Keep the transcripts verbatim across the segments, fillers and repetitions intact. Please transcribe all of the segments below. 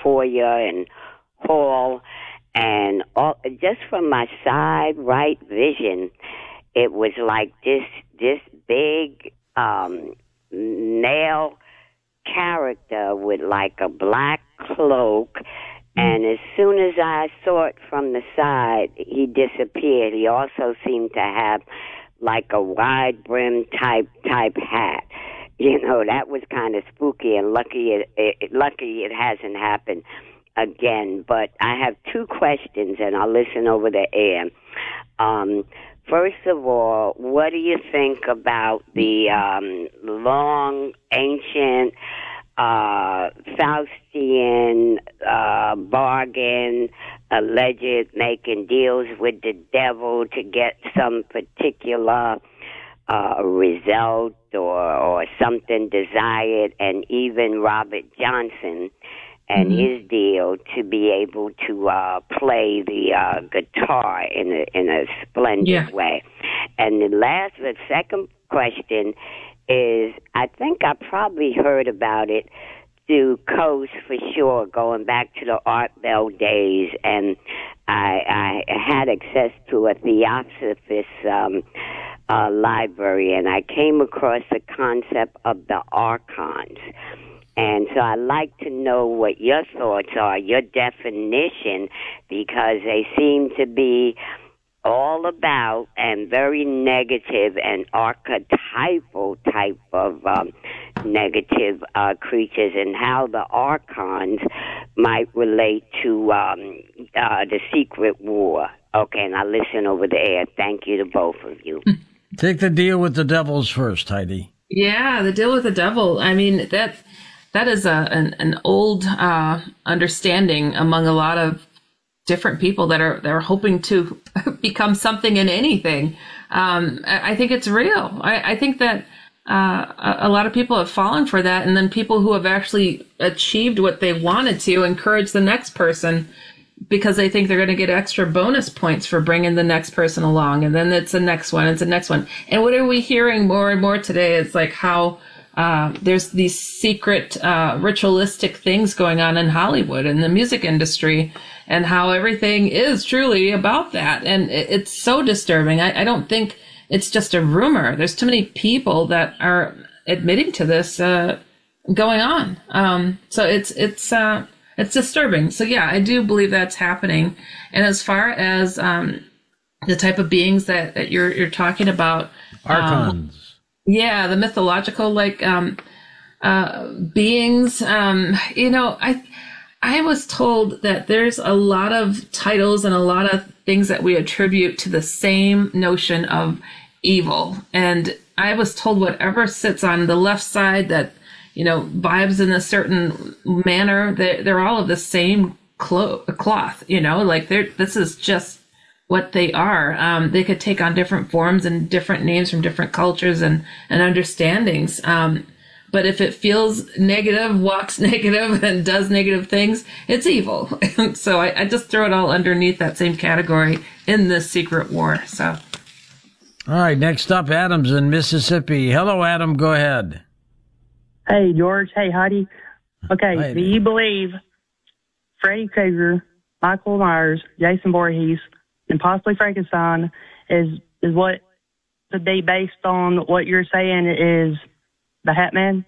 foyer and hall, and all, just from my side right vision, it was like this this big um, male character with like a black cloak. And as soon as I saw it from the side, he disappeared. He also seemed to have like a wide brim type type hat. You know, that was kind of spooky, and lucky it, it lucky it hasn't happened again. But I have two questions, and I'll listen over the air. Um, first of all, what do you think about the um, long, ancient, uh, Faustian uh, bargain, alleged making deals with the devil to get some particular uh, result or, or something desired, and even Robert Johnson and mm-hmm. his deal to be able to uh, play the uh, guitar in a, in a splendid yeah. way. And the last, the second question is, I think I probably heard about it through Coast for sure, going back to the Art Bell days, and I, I had access to a Theosophist um, uh, library, and I came across the concept of the archons. And so I'd like to know what your thoughts are, your definition, because they seem to be all about and very negative and archetypal type of um, negative uh, creatures, and how the archons might relate to um, uh, the secret war. Okay, and I'll listen over the air. Thank you to both of you. Take the deal with the devils first, Heidi. Yeah, the deal with the devil. I mean, that that is a an, an old uh, understanding among a lot of different people that are that are hoping to become something in anything. Um, I, I think it's real. I, I think that uh, a, a lot of people have fallen for that, and then people who have actually achieved what they wanted to encourage the next person because they think they're going to get extra bonus points for bringing the next person along, and then it's the next one, it's the next one. And what are we hearing more and more today? It's like how uh, there's these secret uh, ritualistic things going on in Hollywood and the music industry, and how everything is truly about that. And it, it's so disturbing. I, I don't think it's just a rumor. There's too many people that are admitting to this uh, going on. Um, so it's it's uh, it's disturbing. So yeah, I do believe that's happening. And as far as um, the type of beings that, that you're you're talking about, archons. Um, yeah, the mythological like um, uh, beings. Um, you know, I. I was told that there's a lot of titles and a lot of things that we attribute to the same notion of evil. And I was told whatever sits on the left side that, you know, vibes in a certain manner, they're, they're all of the same clo- cloth, you know, like they're, this is just what they are. Um, they could take on different forms and different names from different cultures and, and understandings. Um, But if it feels negative, walks negative, and does negative things, it's evil. So I, I just throw it all underneath that same category in this secret war. So, all right. Next up, Adam's in Mississippi. Hello, Adam. Go ahead. Hey, George. Hey, Heidi. Okay. Hi, do you believe Freddy Krueger, Michael Myers, Jason Voorhees, and possibly Frankenstein is is what could be based on what you're saying is the Hat Man?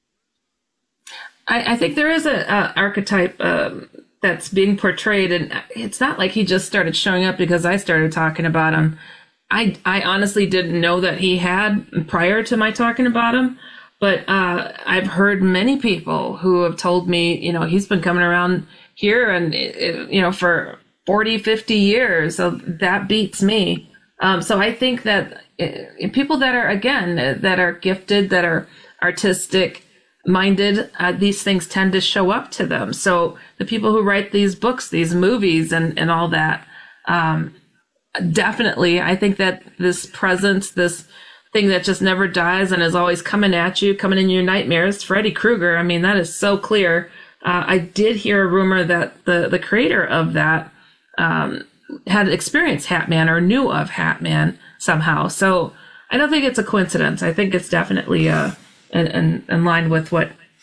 I, I think there is a, a archetype um, that's being portrayed, and it's not like he just started showing up because I started talking about him. I, I honestly didn't know that he had prior to my talking about him, but uh, I've heard many people who have told me, you know, he's been coming around here and, you know, for forty, fifty years, so that beats me. Um, so I think that uh, people that are, again, uh, that are gifted, that are artistic minded, uh, these things tend to show up to them. So the people who write these books, these movies and, and all that, um, definitely, I think that this presence, this thing that just never dies and is always coming at you, coming in your nightmares, Freddy Krueger, I mean, that is so clear. Uh, I did hear a rumor that the, the creator of that um, had experienced Hat Man or knew of Hat Man somehow. So I don't think it's a coincidence. I think it's definitely uh, in, in, in line with what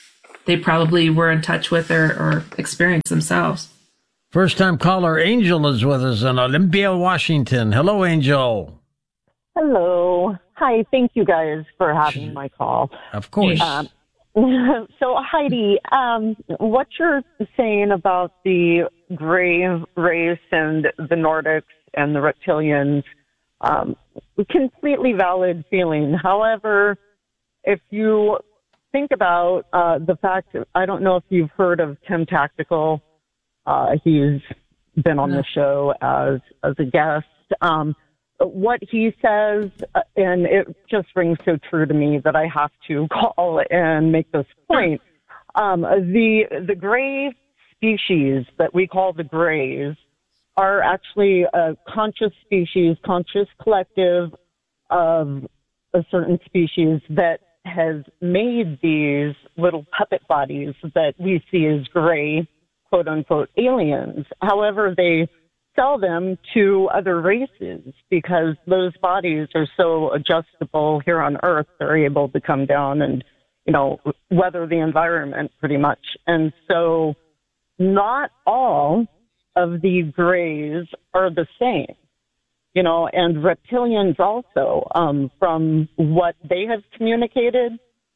they probably were in touch with or, or experienced themselves. First time caller Angel is with us in Olympia, Washington. Hello, Angel. Hello. Hi. Thank you guys for having my call. Of course. Um, so Heidi, um, what you're saying about the gray race and the Nordics and the reptilians, um, completely valid feeling. However, if you think about uh, the fact, I don't know if you've heard of Tim Tactical. Uh, he's been on the show as as a guest. Um, what he says, uh, and it just rings so true to me that I have to call and make this point. Um, the the gray species that we call the grays are actually a conscious species, conscious collective of a certain species that has made these little puppet bodies that we see as gray, quote unquote, aliens. However, they sell them to other races because those bodies are so adjustable here on Earth. They're able to come down and, you know, weather the environment pretty much. And so not all of the grays are the same, you know, and reptilians also, um, from what they have communicated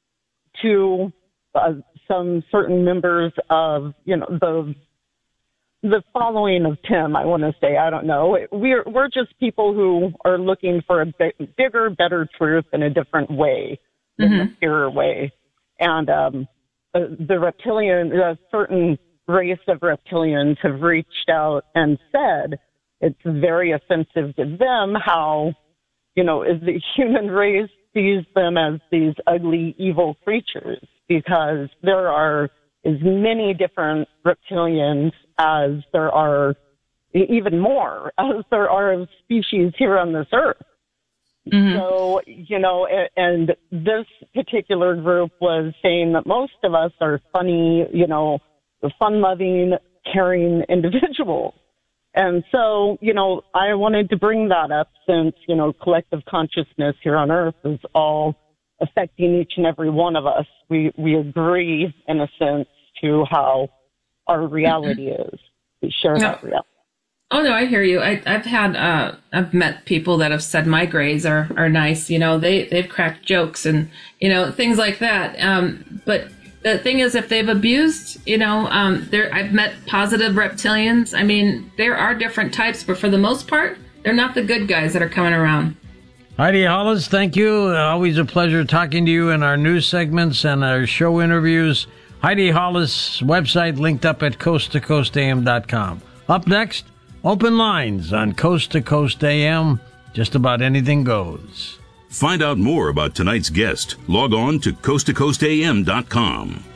to uh, some certain members of, you know, the the following of Tim, I want to say, I don't know. We're we're just people who are looking for a big, bigger, better truth in a different way, in mm-hmm. a purer way. And um, the reptilian, a certain race of reptilians have reached out and said it's very offensive to them how, you know, is the human race sees them as these ugly, evil creatures, because there are as many different reptilians as there are, even more, as there are species here on this earth. Mm-hmm. So, you know, and, and this particular group was saying that most of us are funny, you know, fun-loving, caring individuals. And so, you know, I wanted to bring that up since, you know, collective consciousness here on Earth is all affecting each and every one of us. We we agree, in a sense, to how our reality is. We share no. that reality. Oh, no, I hear you. I, I've had, uh, I've met people that have said my grays are, are nice. You know, they, they've cracked jokes and, you know, things like that. Um, but the thing is, if they've abused, you know, um, there, I've met positive reptilians. I mean, there are different types, but for the most part, they're not the good guys that are coming around. Heidi Hollis, thank you. Always a pleasure talking to you in our news segments and our show interviews. Heidi Hollis' website linked up at coast to coast a m dot com. Up next, open lines on Coast to Coast A M. Just about anything goes. Find out more about tonight's guest. Log on to coast to coast a m dot com.